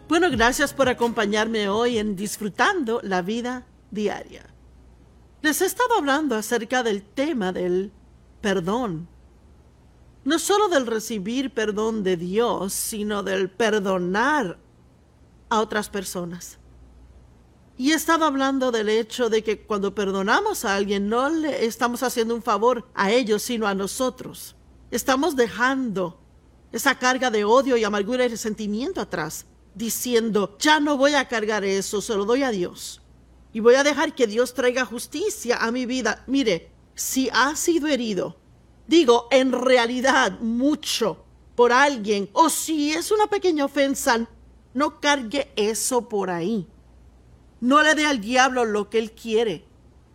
Bueno, gracias por acompañarme hoy en Disfrutando la Vida Diaria. Les he estado hablando acerca del tema del perdón. No solo del recibir perdón de Dios, sino del perdonar a otras personas. Y he estado hablando del hecho de que cuando perdonamos a alguien no le estamos haciendo un favor a ellos, sino a nosotros. Estamos dejando esa carga de odio y amargura y resentimiento atrás, diciendo, ya no voy a cargar eso, se lo doy a Dios. Y voy a dejar que Dios traiga justicia a mi vida. Mire, si ha sido herido, digo, en realidad mucho por alguien, o si es una pequeña ofensa, no cargue eso por ahí. No le dé al diablo lo que él quiere.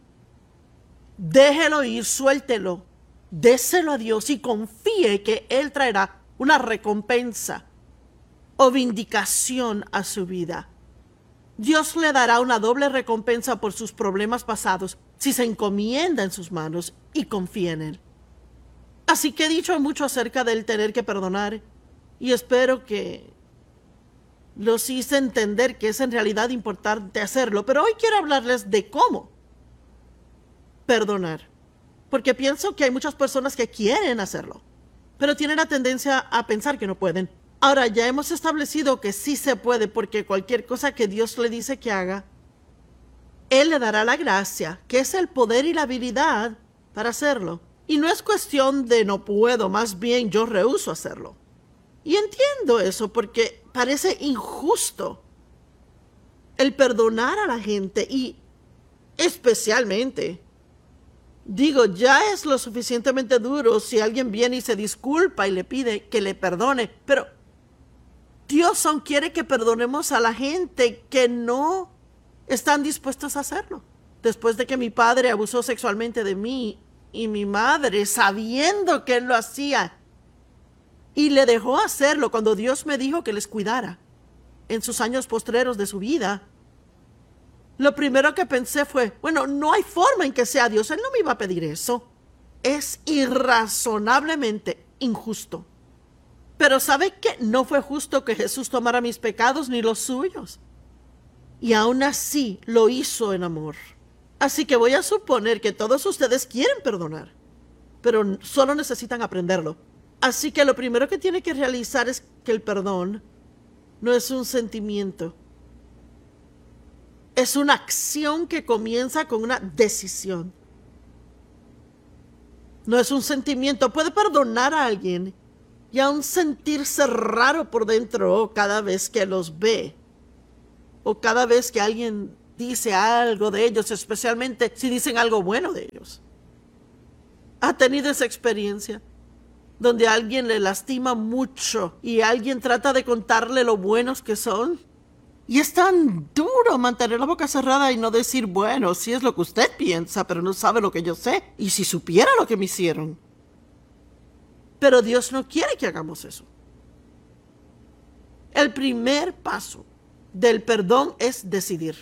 Déjelo ir, suéltelo, déselo a Dios y confíe que Él traerá una recompensa o vindicación a su vida. Dios le dará una doble recompensa por sus problemas pasados si se encomienda en sus manos y confía en Él. Así que he dicho mucho acerca del tener que perdonar y espero que los hice entender que es en realidad importante hacerlo, pero hoy quiero hablarles de cómo perdonar, porque pienso que hay muchas personas que quieren hacerlo, pero tienen la tendencia a pensar que no pueden. Ahora, ya hemos establecido que sí se puede, porque cualquier cosa que Dios le dice que haga, Él le dará la gracia, que es el poder y la habilidad para hacerlo. Y no es cuestión de no puedo, más bien yo rehúso hacerlo. Y entiendo eso porque parece injusto el perdonar a la gente y especialmente, digo, ya es lo suficientemente duro si alguien viene y se disculpa y le pide que le perdone, pero Dios aún quiere que perdonemos a la gente que no están dispuestos a hacerlo. Después de que mi padre abusó sexualmente de mí y mi madre, sabiendo que él lo hacía, y le dejó hacerlo cuando Dios me dijo que les cuidara en sus años postreros de su vida, lo primero que pensé fue, bueno, no hay forma en que sea Dios, Él no me iba a pedir eso. Es irrazonablemente injusto. Pero ¿sabe qué? No fue justo que Jesús tomara mis pecados ni los suyos. Y aún así lo hizo en amor. Así que voy a suponer que todos ustedes quieren perdonar, pero solo necesitan aprenderlo. Así que lo primero que tiene que realizar es que el perdón no es un sentimiento. Es una acción que comienza con una decisión. No es un sentimiento. Puede perdonar a alguien y aún sentirse raro por dentro cada vez que los ve. O cada vez que alguien dice algo de ellos, especialmente si dicen algo bueno de ellos. ¿Ha tenido esa experiencia? Donde alguien le lastima mucho y alguien trata de contarle lo buenos que son. Y es tan duro mantener la boca cerrada y no decir, bueno, sí es lo que usted piensa, pero no sabe lo que yo sé. Y si supiera lo que me hicieron. Pero Dios no quiere que hagamos eso. El primer paso del perdón es decidir.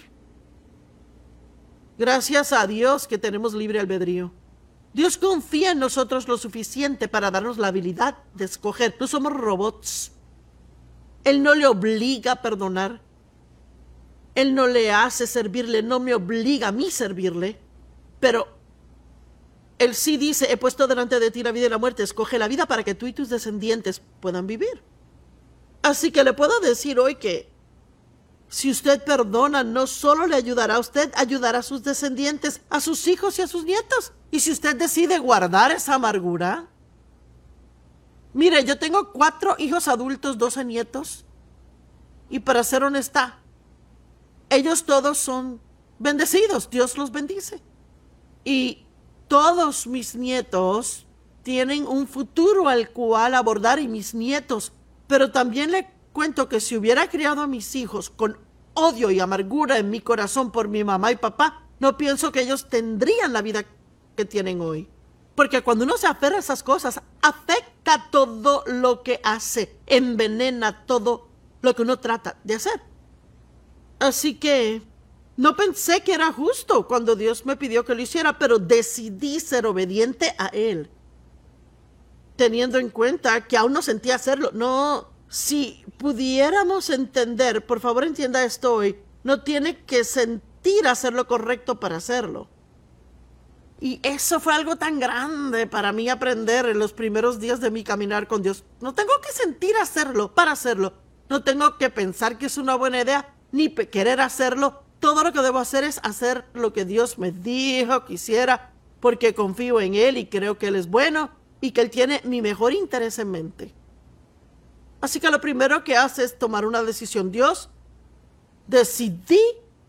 Gracias a Dios que tenemos libre albedrío. Dios confía en nosotros lo suficiente para darnos la habilidad de escoger. No somos robots. Él no le obliga a perdonar. Él no le hace servirle, no me obliga a mí servirle. Pero Él sí dice, he puesto delante de ti la vida y la muerte. Escoge la vida para que tú y tus descendientes puedan vivir. Así que le puedo decir hoy que si usted perdona, no solo le ayudará a usted, ayudará a sus descendientes, a sus hijos y a sus nietos. Y si usted decide guardar esa amargura, mire, yo tengo 4 hijos adultos, 12 nietos, y para ser honesta, ellos todos son bendecidos, Dios los bendice. Y todos mis nietos tienen un futuro al cual abordar y mis nietos, pero también le cuento que si hubiera criado a mis hijos con odio y amargura en mi corazón por mi mamá y papá, no pienso que ellos tendrían la vida que tienen hoy. Porque cuando uno se aferra a esas cosas, afecta todo lo que hace, envenena todo lo que uno trata de hacer. Así que no pensé que era justo cuando Dios me pidió que lo hiciera, pero decidí ser obediente a Él, teniendo en cuenta que aún no sentía hacerlo. No Si pudiéramos entender, por favor entienda esto hoy, no tiene que sentir hacer lo correcto para hacerlo. Y eso fue algo tan grande para mí aprender en los primeros días de mi caminar con Dios. No tengo que sentir hacerlo para hacerlo. No tengo que pensar que es una buena idea, ni querer hacerlo. Todo lo que debo hacer es hacer lo que Dios me dijo que hiciera, porque confío en Él y creo que Él es bueno y que Él tiene mi mejor interés en mente. Así que lo primero que hace es tomar una decisión. Dios, decidí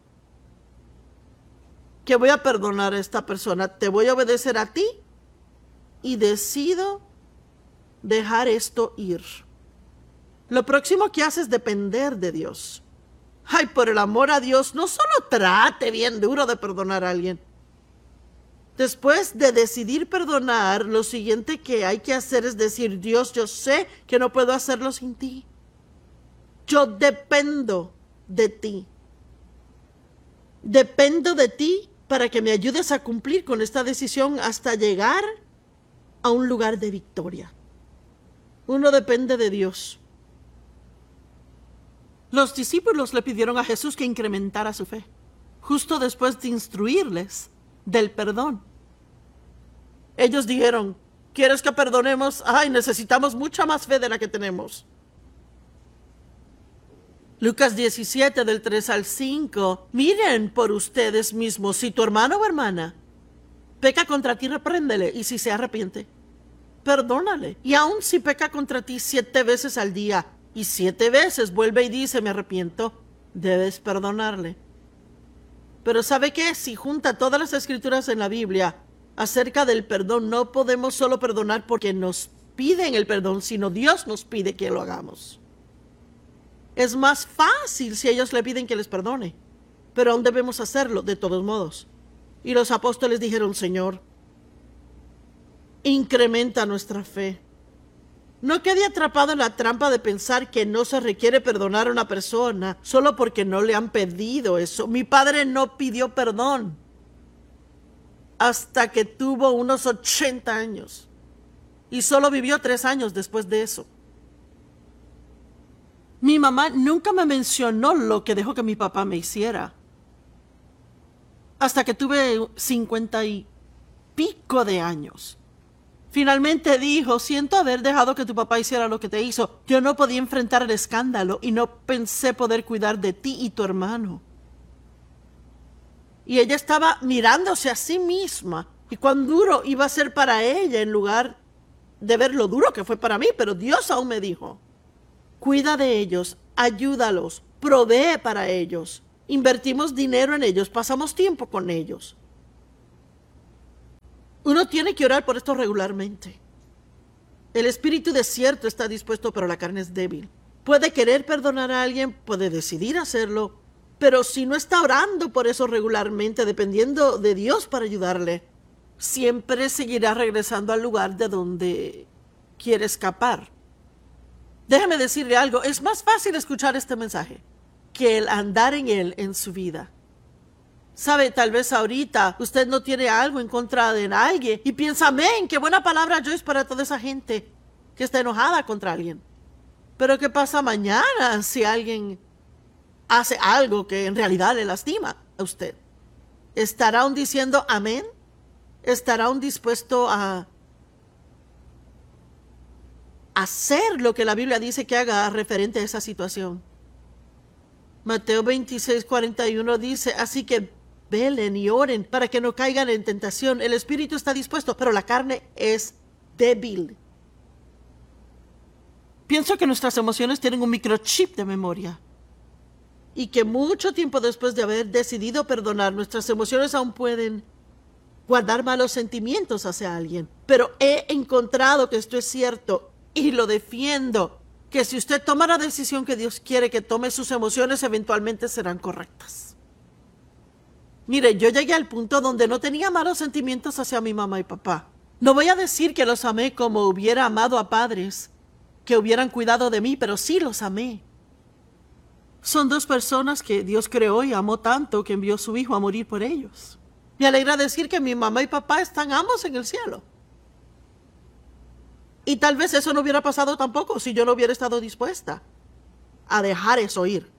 que voy a perdonar a esta persona, te voy a obedecer a ti y decido dejar esto ir. Lo próximo que hace es depender de Dios. Ay, por el amor a Dios, no solo trate bien duro de perdonar a alguien. Después de decidir perdonar, lo siguiente que hay que hacer es decir, Dios, yo sé que no puedo hacerlo sin ti. Yo dependo de ti. Dependo de ti para que me ayudes a cumplir con esta decisión hasta llegar a un lugar de victoria. Uno depende de Dios. Los discípulos le pidieron a Jesús que incrementara su fe, justo después de instruirles del perdón. Ellos dijeron, ¿quieres que perdonemos? Ay, necesitamos mucha más fe de la que tenemos. Lucas 17, del 3 al 5. Miren por ustedes mismos, si tu hermano o hermana peca contra ti, repréndele, y si se arrepiente, perdónale. Y aun si peca contra ti 7 veces al día, y 7 veces vuelve y dice, me arrepiento, debes perdonarle. Pero ¿sabe qué? Si junta todas las escrituras en la Biblia acerca del perdón, no podemos solo perdonar porque nos piden el perdón, sino Dios nos pide que lo hagamos. Es más fácil si ellos le piden que les perdone, pero aún debemos hacerlo de todos modos. Y los apóstoles dijeron, Señor, incrementa nuestra fe. No quede atrapado en la trampa de pensar que no se requiere perdonar a una persona solo porque no le han pedido eso. Mi padre no pidió perdón hasta que tuvo unos 80 años y solo vivió 3 años después de eso. Mi mamá nunca me mencionó lo que dejó que mi papá me hiciera hasta que tuve 50 y pico de años. Finalmente dijo, siento haber dejado que tu papá hiciera lo que te hizo. Yo no podía enfrentar el escándalo y no pensé poder cuidar de ti y tu hermano. Y ella estaba mirándose a sí misma y cuán duro iba a ser para ella en lugar de ver lo duro que fue para mí. Pero Dios aún me dijo, cuida de ellos, ayúdalos, provee para ellos. Invertimos dinero en ellos, pasamos tiempo con ellos. Uno tiene que orar por esto regularmente. El espíritu de cierto está dispuesto, pero la carne es débil. Puede querer perdonar a alguien, puede decidir hacerlo, pero si no está orando por eso regularmente, dependiendo de Dios para ayudarle, siempre seguirá regresando al lugar de donde quiere escapar. Déjeme decirle algo, es más fácil escuchar este mensaje que el andar en él en su vida. Sabe, tal vez ahorita usted no tiene algo en contra de alguien y piensa, amén, qué buena palabra Joyce para toda esa gente que está enojada contra alguien. Pero ¿qué pasa mañana si alguien hace algo que en realidad le lastima a usted? ¿Estará aún diciendo amén? ¿Estará aún dispuesto a hacer lo que la Biblia dice que haga referente a esa situación? Mateo 26:41 dice, así que velen y oren para que no caigan en tentación. El espíritu está dispuesto, pero la carne es débil. Pienso que nuestras emociones tienen un microchip de memoria y que mucho tiempo después de haber decidido perdonar, nuestras emociones aún pueden guardar malos sentimientos hacia alguien. Pero he encontrado que esto es cierto y lo defiendo, que si usted toma la decisión que Dios quiere que tome, sus emociones eventualmente serán correctas. Mire, yo llegué al punto donde no tenía malos sentimientos hacia mi mamá y papá. No voy a decir que los amé como hubiera amado a padres que hubieran cuidado de mí, pero sí los amé. Son 2 personas que Dios creó y amó tanto que envió a su hijo a morir por ellos. Me alegra decir que mi mamá y papá están ambos en el cielo. Y tal vez eso no hubiera pasado tampoco si yo no hubiera estado dispuesta a dejar eso ir.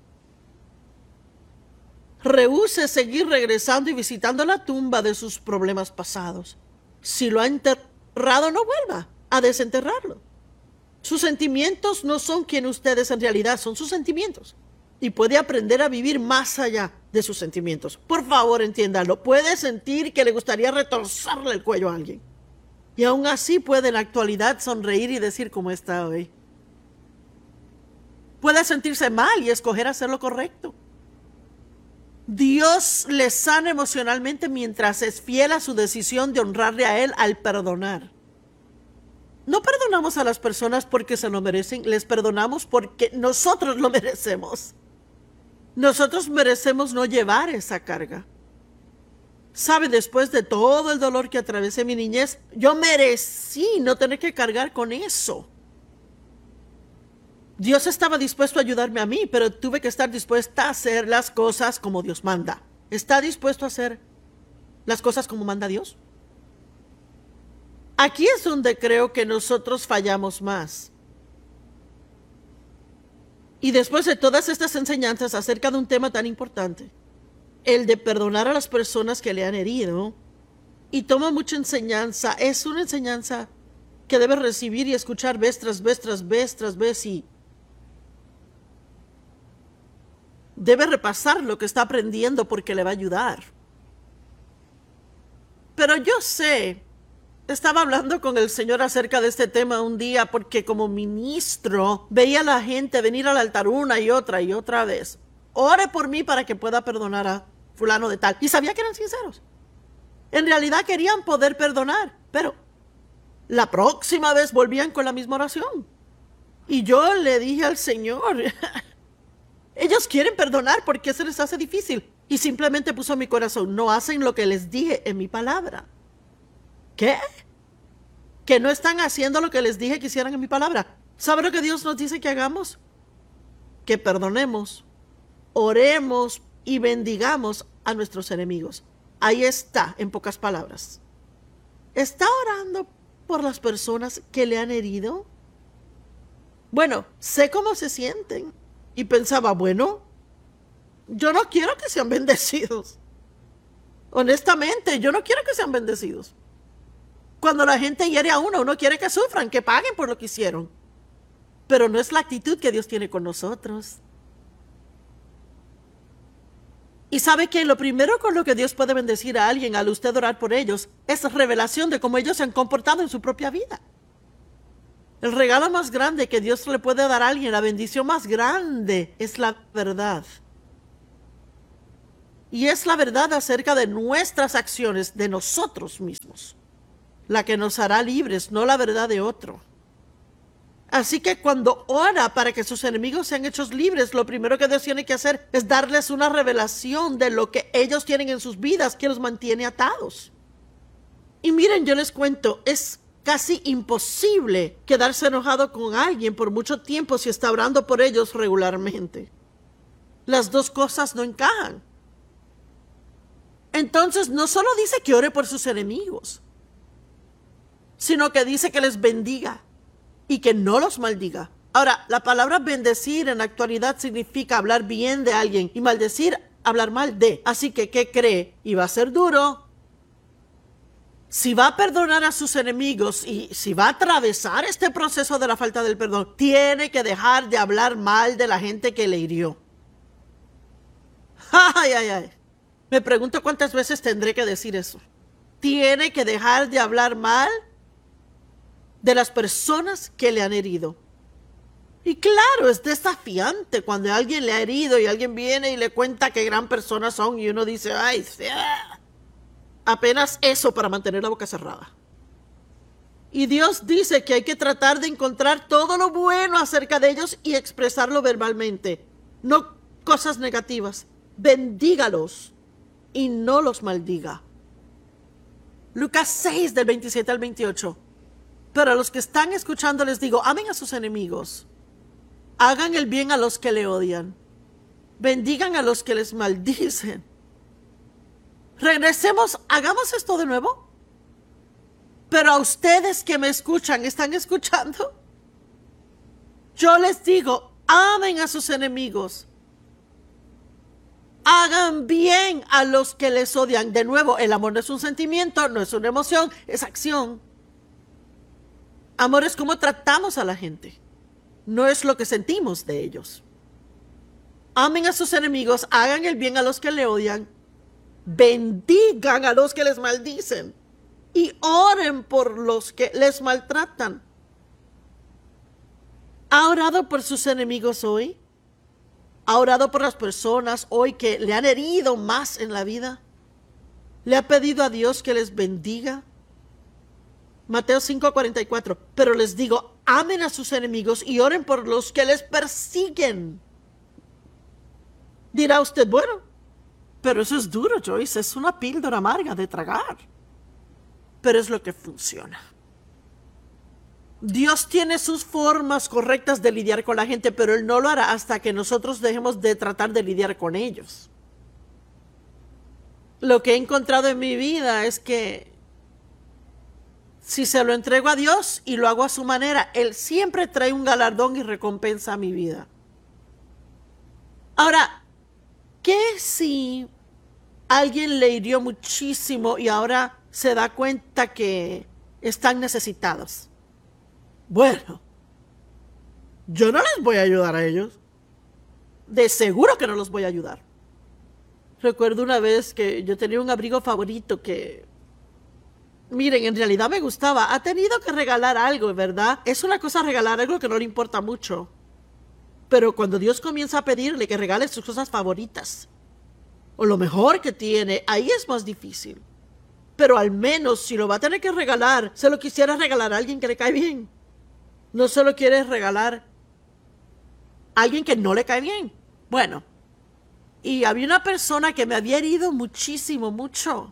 Rehúse seguir regresando y visitando la tumba de sus problemas pasados. Si lo ha enterrado, no vuelva a desenterrarlo. Sus sentimientos no son quien ustedes en realidad son, sus sentimientos. Y puede aprender a vivir más allá de sus sentimientos. Por favor, entiéndalo. Puede sentir que le gustaría retorcerle el cuello a alguien. Y aún así puede en la actualidad sonreír y decir cómo está hoy. Puede sentirse mal y escoger hacer lo correcto. Dios le sana emocionalmente mientras es fiel a su decisión de honrarle a Él al perdonar. No perdonamos a las personas porque se lo merecen, les perdonamos porque nosotros lo merecemos. Nosotros merecemos no llevar esa carga. ¿Sabe? Después de todo el dolor que atravesé mi niñez, yo merecí no tener que cargar con eso. Dios estaba dispuesto a ayudarme a mí, pero tuve que estar dispuesta a hacer las cosas como Dios manda. ¿Está dispuesto a hacer las cosas como manda Dios? Aquí es donde creo que nosotros fallamos más. Y después de todas estas enseñanzas acerca de un tema tan importante, el de perdonar a las personas que le han herido, y toma mucha enseñanza, es una enseñanza que debe recibir y escuchar vez tras vez, tras vez, tras vez, y debe repasar lo que está aprendiendo porque le va a ayudar. Pero yo sé, estaba hablando con el Señor acerca de este tema un día porque como ministro veía a la gente venir al altar una y otra vez. Ore por mí para que pueda perdonar a fulano de tal. Y sabía que eran sinceros. En realidad querían poder perdonar, pero la próxima vez volvían con la misma oración. Y yo le dije al Señor, ellos quieren perdonar porque se les hace difícil. Y simplemente puso en mi corazón, no hacen lo que les dije en mi palabra. ¿Qué? Que no están haciendo lo que les dije que hicieran en mi palabra. ¿Sabe lo que Dios nos dice que hagamos? Que perdonemos, oremos y bendigamos a nuestros enemigos. Ahí está, en pocas palabras. ¿Está orando por las personas que le han herido? Bueno, sé cómo se sienten. Y pensaba, bueno, yo no quiero que sean bendecidos. Honestamente, yo no quiero que sean bendecidos. Cuando la gente hiere a uno quiere que sufran, que paguen por lo que hicieron. Pero no es la actitud que Dios tiene con nosotros. Y sabe que lo primero con lo que Dios puede bendecir a alguien al usted orar por ellos es revelación de cómo ellos se han comportado en su propia vida. El regalo más grande que Dios le puede dar a alguien, la bendición más grande, es la verdad. Y es la verdad acerca de nuestras acciones, de nosotros mismos, la que nos hará libres, no la verdad de otro. Así que cuando ora para que sus enemigos sean hechos libres, lo primero que Dios tiene que hacer es darles una revelación de lo que ellos tienen en sus vidas que los mantiene atados. Y miren, yo les cuento, es casi imposible quedarse enojado con alguien por mucho tiempo si está orando por ellos regularmente. Las dos cosas no encajan. Entonces, no solo dice que ore por sus enemigos, sino que dice que les bendiga y que no los maldiga. Ahora, la palabra bendecir en la actualidad significa hablar bien de alguien y maldecir, hablar mal de. Así que, ¿qué cree? Y va a ser duro. Si va a perdonar a sus enemigos y si va a atravesar este proceso de la falta del perdón, tiene que dejar de hablar mal de la gente que le hirió. Ay, ay, ay. Me pregunto cuántas veces tendré que decir eso. Tiene que dejar de hablar mal de las personas que le han herido. Y claro, es desafiante cuando alguien le ha herido y alguien viene y le cuenta qué gran personas son y uno dice, ay, apenas eso para mantener la boca cerrada. Y Dios dice que hay que tratar de encontrar todo lo bueno acerca de ellos y expresarlo verbalmente, no cosas negativas. Bendígalos y no los maldiga. Lucas 6 del 27 al 28. Pero a los que están escuchando les digo, amen a sus enemigos, hagan el bien a los que le odian, bendigan a los que les maldicen. Regresemos, hagamos esto de nuevo. Pero a ustedes que me escuchan, ¿están escuchando? Yo les digo, amen a sus enemigos. Hagan bien a los que les odian. De nuevo, el amor no es un sentimiento, no es una emoción, es acción. Amor es cómo tratamos a la gente, no es lo que sentimos de ellos. Amen a sus enemigos, hagan el bien a los que le odian, bendigan a los que les maldicen y oren por los que les maltratan. ¿Ha orado por sus enemigos hoy? ¿Ha orado por las personas hoy que le han herido más en la vida? ¿Le ha pedido a Dios que les bendiga? Mateo 5:44. Pero les digo, amen a sus enemigos y oren por los que les persiguen. Dirá usted, bueno, pero eso es duro, Joyce, es una píldora amarga de tragar. Pero es lo que funciona. Dios tiene sus formas correctas de lidiar con la gente, pero Él no lo hará hasta que nosotros dejemos de tratar de lidiar con ellos. Lo que he encontrado en mi vida es que si se lo entrego a Dios y lo hago a su manera, Él siempre trae un galardón y recompensa a mi vida. Ahora, ¿qué si alguien le hirió muchísimo y ahora se da cuenta que están necesitados? Bueno, yo no les voy a ayudar a ellos. De seguro que no los voy a ayudar. Recuerdo una vez que yo tenía un abrigo favorito que, miren, en realidad me gustaba. Ha tenido que regalar algo, ¿verdad? Es una cosa regalar algo que no le importa mucho. Pero cuando Dios comienza a pedirle que regale sus cosas favoritas, o lo mejor que tiene, ahí es más difícil. Pero al menos si lo va a tener que regalar, se lo quisiera regalar a alguien que le cae bien. No se lo quiere regalar a alguien que no le cae bien. Bueno, y había una persona que me había herido muchísimo, mucho.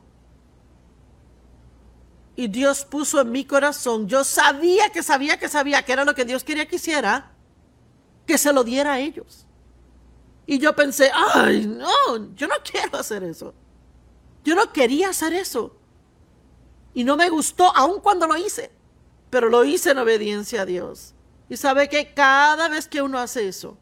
Y Dios puso en mi corazón, yo sabía que era lo que Dios quería que hiciera, que se lo diera a ellos. Y yo pensé, ay, no, yo no quiero hacer eso. Yo no quería hacer eso. Y no me gustó, aun cuando lo hice. Pero lo hice en obediencia a Dios. Y sabe que cada vez que uno hace eso,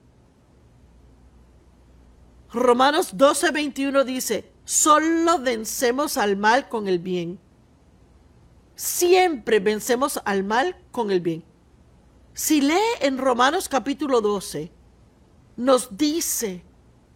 Romanos 12:21 dice, solo vencemos al mal con el bien. Siempre vencemos al mal con el bien. Si lee en Romanos capítulo 12, nos dice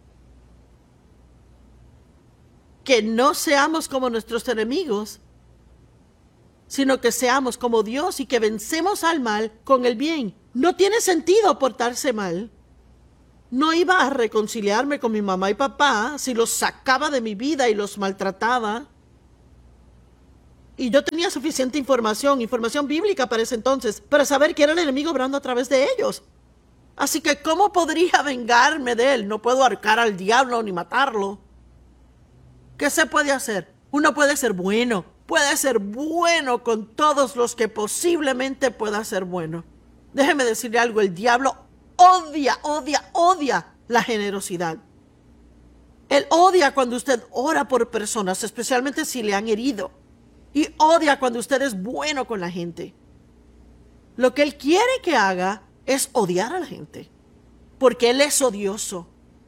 que no seamos como nuestros enemigos, sino que seamos como Dios y que vencemos al mal con el bien. No tiene sentido portarse mal. No iba a reconciliarme con mi mamá y papá si los sacaba de mi vida y los maltrataba. Y yo tenía suficiente información bíblica para ese entonces, para saber que era el enemigo obrando a través de ellos. Así que, ¿cómo podría vengarme de él? No puedo ahorcar al diablo ni matarlo. ¿Qué se puede hacer? Uno puede ser bueno con todos los que posiblemente pueda ser bueno. Déjeme decirle algo, el diablo odia la generosidad. Él odia cuando usted ora por personas, especialmente si le han herido. Y odia cuando usted es bueno con la gente. Lo que él quiere que haga es odiar a la gente, porque él es odioso.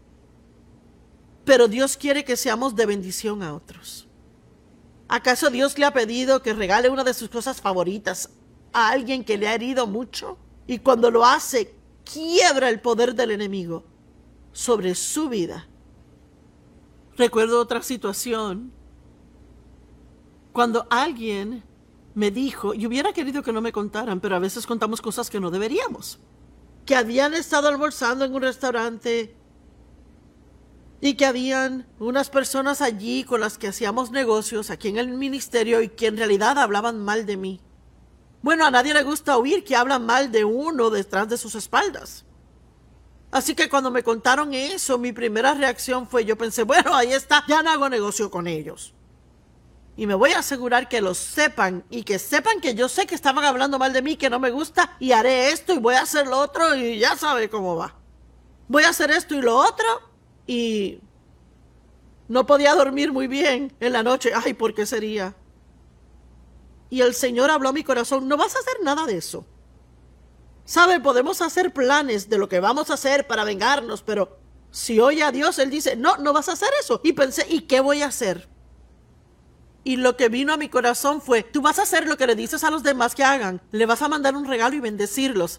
Pero Dios quiere que seamos de bendición a otros. ¿Acaso Dios le ha pedido que regale una de sus cosas favoritas a alguien que le ha herido mucho? Y cuando lo hace, quiebra el poder del enemigo sobre su vida. Recuerdo otra situación, cuando alguien me dijo, y hubiera querido que no me contaran, pero a veces contamos cosas que no deberíamos, que habían estado almorzando en un restaurante y que habían unas personas allí con las que hacíamos negocios aquí en el ministerio y que en realidad hablaban mal de mí. Bueno, a nadie le gusta oír que hablan mal de uno detrás de sus espaldas. Así que cuando me contaron eso, mi primera reacción fue, yo pensé, bueno, ahí está, ya no hago negocio con ellos. Y me voy a asegurar que lo sepan y que sepan que yo sé que estaban hablando mal de mí, que no me gusta, y haré esto y voy a hacer lo otro y ya sabe cómo va. Voy a hacer esto y lo otro y no podía dormir muy bien en la noche. Ay, ¿por qué sería? Y el Señor habló a mi corazón, no vas a hacer nada de eso. ¿Sabe? Podemos hacer planes de lo que vamos a hacer para vengarnos, pero si oye a Dios, Él dice, no, no vas a hacer eso. Y pensé, ¿y qué voy a hacer? Y lo que vino a mi corazón fue, tú vas a hacer lo que le dices a los demás que hagan. Le vas a mandar un regalo y bendecirlos.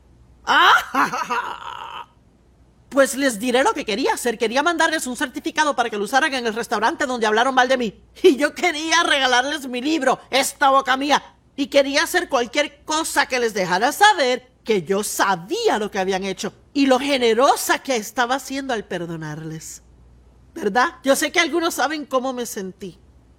¡Ah! Pues les diré lo que quería hacer. Quería mandarles un certificado para que lo usaran en el restaurante donde hablaron mal de mí. Y yo quería regalarles mi libro, Esta boca mía. Y quería hacer cualquier cosa que les dejara saber que yo sabía lo que habían hecho y lo generosa que estaba siendo al perdonarles. ¿Verdad? Yo sé que algunos saben cómo me sentí.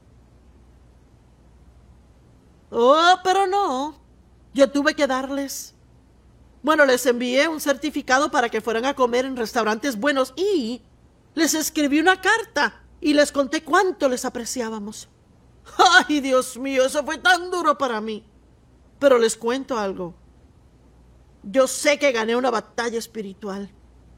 Oh, pero no. Yo tuve que darles. Bueno, les envié un certificado para que fueran a comer en restaurantes buenos y les escribí una carta y les conté cuánto les apreciábamos. Ay, Dios mío, eso fue tan duro para mí. Pero les cuento algo. Yo sé que gané una batalla espiritual.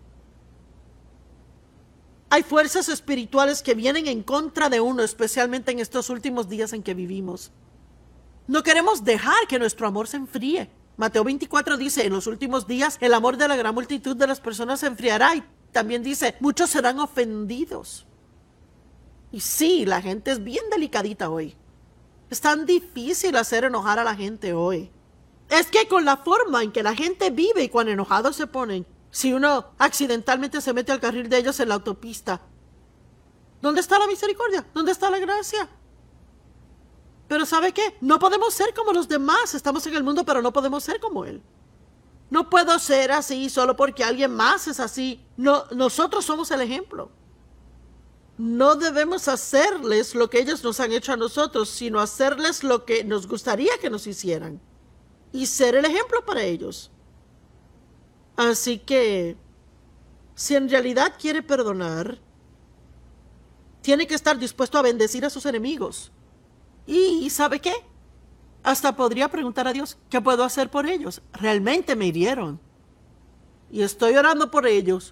Hay fuerzas espirituales que vienen en contra de uno, especialmente en estos últimos días en que vivimos. No queremos dejar que nuestro amor se enfríe. Mateo 24 dice, en los últimos días el amor de la gran multitud de las personas se enfriará. Y también dice, muchos serán ofendidos. Y sí, la gente es bien delicadita hoy. Es tan difícil hacer enojar a la gente hoy. Es que con la forma en que la gente vive y cuán enojados se ponen, si uno accidentalmente se mete al carril de ellos en la autopista, ¿dónde está la misericordia? ¿Dónde está la gracia? Pero ¿sabe qué? No podemos ser como los demás. Estamos en el mundo, pero no podemos ser como Él. No puedo ser así solo porque alguien más es así. No, nosotros somos el ejemplo. No debemos hacerles lo que ellos nos han hecho a nosotros, sino hacerles lo que nos gustaría que nos hicieran. Y ser el ejemplo para ellos. Así que, si en realidad quiere perdonar, tiene que estar dispuesto a bendecir a sus enemigos. Y ¿sabe qué? Hasta podría preguntar a Dios, ¿qué puedo hacer por ellos? Realmente me hirieron. Y estoy orando por ellos.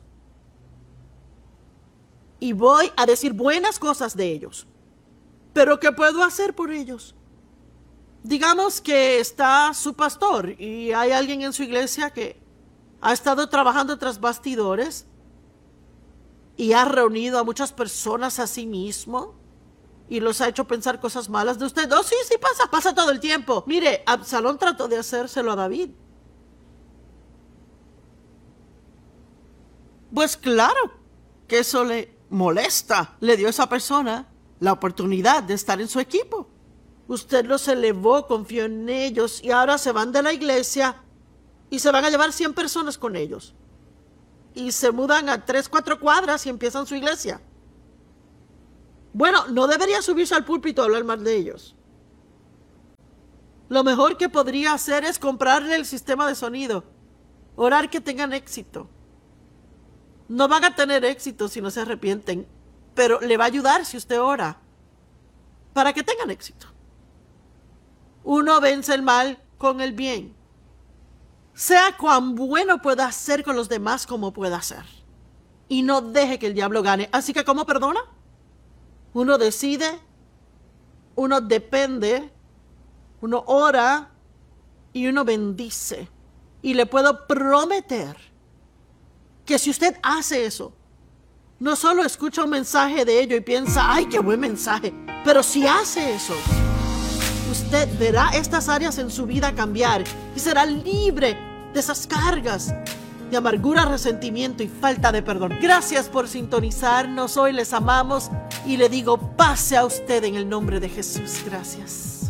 Y voy a decir buenas cosas de ellos. ¿Pero qué puedo hacer por ellos? Digamos que está su pastor y hay alguien en su iglesia que ha estado trabajando tras bastidores y ha reunido a muchas personas a sí mismo. Y los ha hecho pensar cosas malas de usted. Oh, sí, pasa todo el tiempo. Mire, Absalón trató de hacérselo a David. Pues claro que eso le molesta. Le dio a esa persona la oportunidad de estar en su equipo. Usted los elevó, confió en ellos y ahora se van de la iglesia y se van a llevar 100 personas con ellos. Y se mudan a 3, 4 cuadras y empiezan su iglesia. Bueno, no debería subirse al púlpito a hablar mal de ellos. Lo mejor que podría hacer es comprarle el sistema de sonido. Orar que tengan éxito. No van a tener éxito si no se arrepienten, pero le va a ayudar si usted ora para que tengan éxito. Uno vence el mal con el bien. Sea cuán bueno pueda ser con los demás como pueda ser. Y no deje que el diablo gane. Así que, ¿cómo perdona? Uno decide, uno depende, uno ora y uno bendice. Y le puedo prometer que si usted hace eso, no solo escucha un mensaje de ello y piensa, ¡ay, qué buen mensaje! Pero si hace eso, usted verá estas áreas en su vida cambiar y será libre de esas cargas de amargura, resentimiento y falta de perdón. Gracias por sintonizarnos. Hoy les amamos y le digo, pase a usted en el nombre de Jesús. Gracias.